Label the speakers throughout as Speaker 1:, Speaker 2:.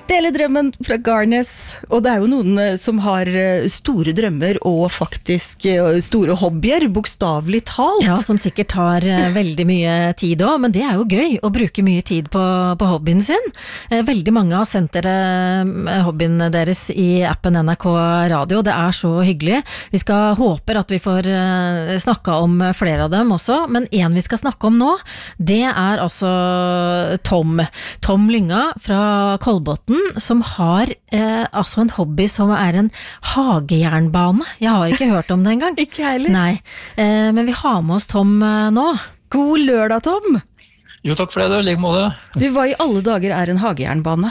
Speaker 1: Dele drømmen fra Garnes, og det jo noen som har store drømmer og faktisk store hobbyer, bokstavelig talt.
Speaker 2: Ja, som sikkert tar veldig mye tid også, men det jo gøy å bruke mye tid på hobbyen sin. Veldig mange har sendt dere hobbyen deres i appen NRK Radio, det så hyggelig. Vi håper at vi får snakke om flere av dem også, men en vi skal snakke om nå, det altså Tom Lynga fra Kolbotn, som har altså en hobby som en hagejernbane. Jeg har ikke hørt om det engang.
Speaker 1: Ikke heller.
Speaker 2: Nei, men vi har med oss Tom nå.
Speaker 1: God lørdag, Tom!
Speaker 3: Jo, takk for det, like måte.
Speaker 1: Du, hva i alle dager en hagejernbane?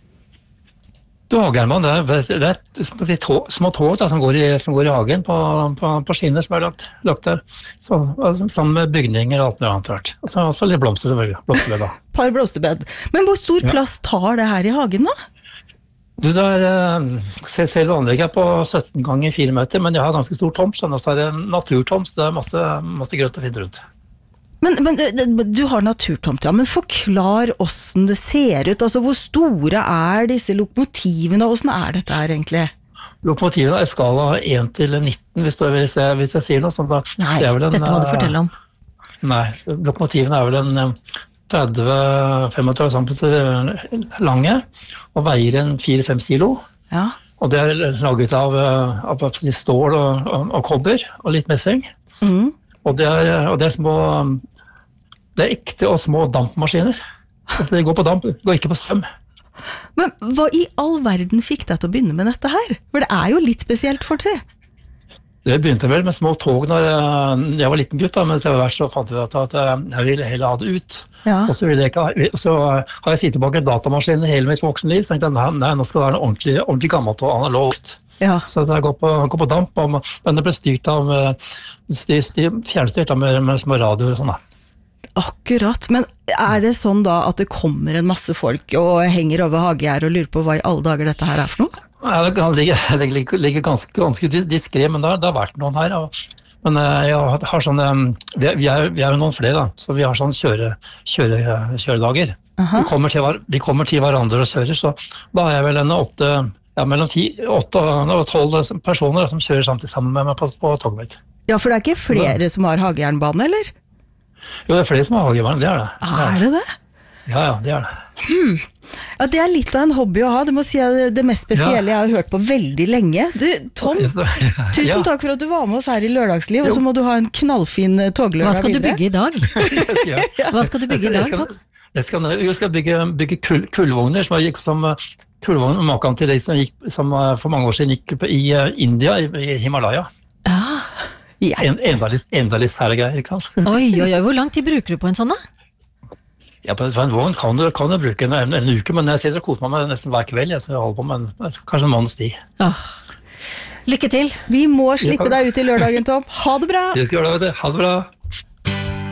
Speaker 3: Du, hagejernbane, det små tog da, som går i hagen på skinner som lagt der, sammen med bygninger og alt mulig annet. Og så litt blomsterbed da.
Speaker 1: Par blomsterbed. Men hvor stor plass tar det her i hagen da?
Speaker 3: Du, selv anlegget på 17 ganger 4 meter, men jeg har ganske stor tomt, så det en naturtomt, så det masse grønt å finne rundt.
Speaker 1: Men du har naturtomt, ja, men forklar hvordan det ser ut, altså hvor store disse lokomotivene, og hvordan dette her egentlig?
Speaker 3: Lokomotivene skala 1 til 19, hvis jeg sier noe sånt da.
Speaker 2: Nei, dette må du fortelle om.
Speaker 3: Nei, lokomotivene vel en 30-35 cm lange, og veier en 4-5 kilo.
Speaker 1: Ja.
Speaker 3: Og det laget av stål og kobber, og litt messing.
Speaker 1: Mhm.
Speaker 3: Og det små, det ekte og små dampmaskiner. Altså, de går på damp, går ikke på strøm.
Speaker 1: Men hva i all verden fikk deg til å begynne med dette her? For det jo litt spesielt for seg.
Speaker 3: Det begynte vel med små tog når jeg var liten gutt, da, men etter hvert så fant jeg ut at jeg ville heller ha det ut.
Speaker 1: Ja.
Speaker 3: Og så har jeg sittet bak en datamaskin hele mitt voksenliv, så tenkte jeg, nei, nå skal det være ordentlig gammelt og analogt. Ja. Så jeg går på damp, men det ble styrt av fjernstyrt med små radioer og sånn da.
Speaker 1: Akkurat, men det sånn da at det kommer en masse folk og henger over hagegjerd og lurer på hva i alle dager dette her for noe?
Speaker 3: Ja, det ligger ganske diskret, men det har vært noen her. Men jeg har sånne, vi jo noen flere da, så vi har sånne kjøredager. Vi kommer til hverandre og kjører, så da har jeg vel mellom 8 og 12 personer som kjører sammen med meg på toget mitt.
Speaker 1: Ja, for det ikke flere som har hagejernbane, eller?
Speaker 3: Jo, det flere som har hagejernbane, det det.
Speaker 1: Det det?
Speaker 3: Ja, det det.
Speaker 1: Ja, det litt av en hobby å ha, det må si det mest spesielle jeg har hørt på veldig lenge. Du, Tom, tusen takk for at du var med oss her i Lørdagsliv, og så må du ha en knallfin toglørdag.
Speaker 2: Hva skal du bygge i dag? Hva skal du bygge i dag, Tom?
Speaker 3: Jeg skal bygge kullvogner, som kullvogner maken til de som for mange år siden gikk i India, i Himalaya. Enda litt særlig greier, ikke sant?
Speaker 2: Oi, hvor lang tid bruker du på en sånn da?
Speaker 3: Ja, på en vogn kan du bruke en uke, men jeg sitter og koser meg med nesten hver kveld, så jeg holder på med kanskje en måneds tid.
Speaker 2: Lykke til!
Speaker 1: Vi må slippe deg ut i lørdagen, Tom. Ha det bra!
Speaker 3: Ha det bra!